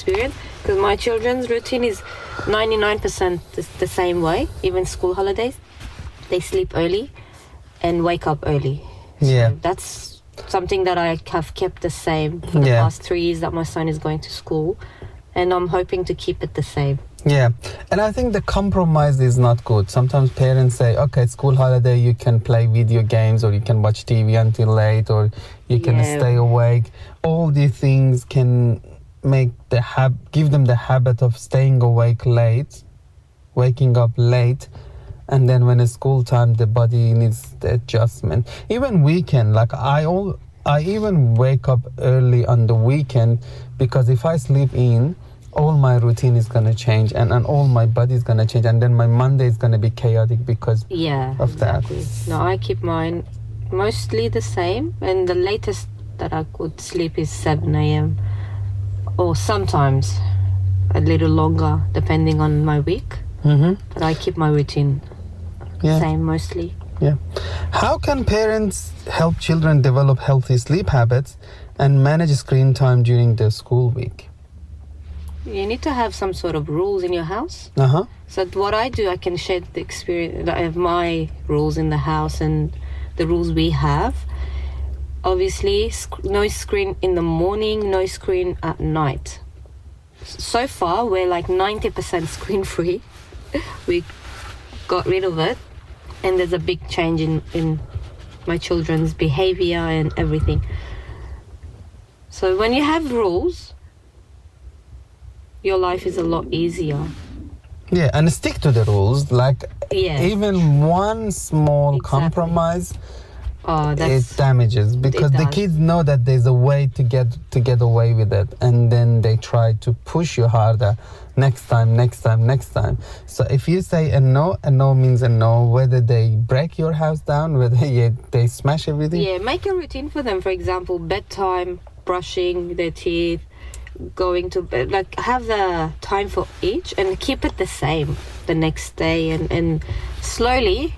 experience, because my children's routine is 99% the same way, even school holidays. They sleep early and wake up early. So that's something that I have kept the same for the past 3 years that my son is going to school, and I'm hoping to keep it the same. Yeah, and I think the compromise is not good. Sometimes parents say, okay, school holiday, you can play video games or you can watch TV until late or you can stay awake. All these things can make give them the habit of staying awake late, waking up late, and then when it's school time, the body needs the adjustment. Even weekend, like I even wake up early on the weekend, because if I sleep in, all my routine is going to change and all my body is going to change, and then my Monday is going to be chaotic because of that. No, I keep mine mostly the same, and the latest that I could sleep is 7 a.m. or sometimes a little longer depending on my week. But I keep my routine same mostly. How can parents help children develop healthy sleep habits and manage screen time during the school week? You need to have some sort of rules in your house. So what I do, I can share the experience. I have my rules in the house and the rules we have. Obviously, no screen in the morning, no screen at night. So far, we're like 90% screen free. We got rid of it, and there's a big change in my children's behavior and everything. So when you have rules, your life is a lot easier. Yeah, and stick to the rules. Like even one small compromise, it damages, because the kids know that there's a way to get away with it, and then they try to push you harder. Next time. So if you say a no means a no, whether they break your house down, whether they smash everything. Yeah, make a routine for them. For example, bedtime, brushing their teeth, going to bed. Like, have the time for each and keep it the same the next day, and slowly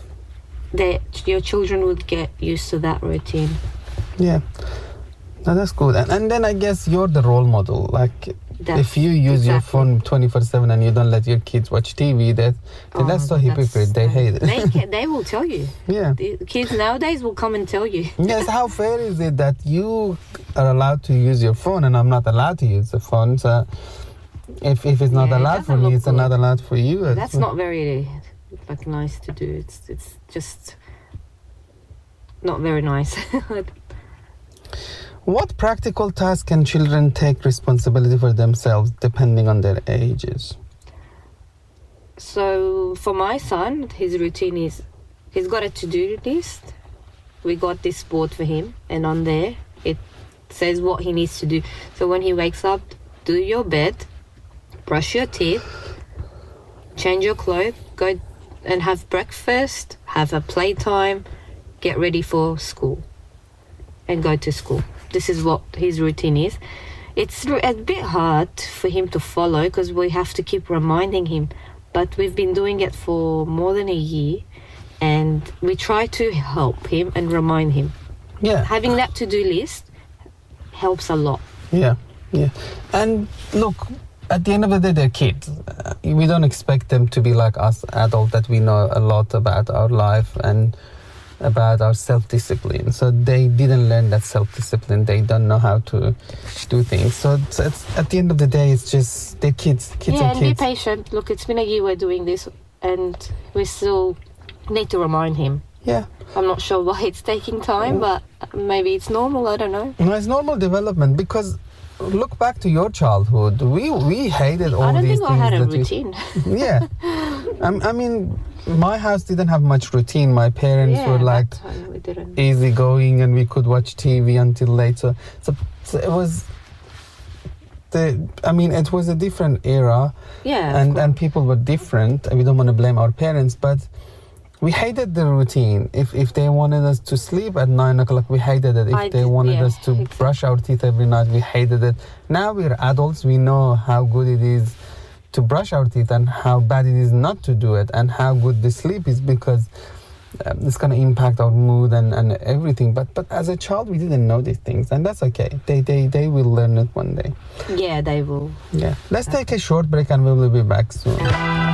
your children would get used to that routine. Yeah, no, that's good. And then I guess you're the role model. Like, if you use your phone 24/7 and you don't let your kids watch TV, that's so hypocrite. They hate it. They will tell you. Yeah. The kids nowadays will come and tell you. Yes, how fair is it that you are allowed to use your phone and I'm not allowed to use the phone? So if it's not allowed for me, it's not allowed for you. That's not very nice to do. It's just not very nice. What practical tasks can children take responsibility for themselves depending on their ages? So for my son, his routine is, he's got a to-do list. We got this board for him, and on there it says what he needs to do. So when he wakes up, do your bed, brush your teeth, change your clothes, go and have breakfast, have a playtime, get ready for school, and go to school. This is what his routine is. It's a bit hard for him to follow because we have to keep reminding him, but we've been doing it for more than a year, and we try to help him and remind him. Yeah. Having that to-do list helps a lot. Yeah. And look, at the end of the day, they're kids. We don't expect them to be like us adults, that we know a lot about our life and about our self-discipline. So they didn't learn that self-discipline. They don't know how to do things. So it's, at the end of the day, it's just they're kids. And be patient. Look, it's been a year we're doing this, and we still need to remind him. Yeah. I'm not sure why it's taking time, but maybe it's normal. I don't know. No, it's normal development, because look back to your childhood. We hated all these things. I don't think I had a routine. Yeah. I mean, my house didn't have much routine. My parents were like easygoing, and we could watch TV until late. So it was it was a different era. Yeah. And people were different. And we don't want to blame our parents, but we hated the routine. If they wanted us to sleep at 9 o'clock, we hated it. If they wanted us to brush our teeth every night, we hated it. Now we're adults. We know how good it is to brush our teeth and how bad it is not to do it, and how good the sleep is, because it's going to impact our mood and everything. But as a child, we didn't know these things, and that's okay. They will learn it one day. Yeah, they will. Yeah. Let's take a short break, and we will be back soon.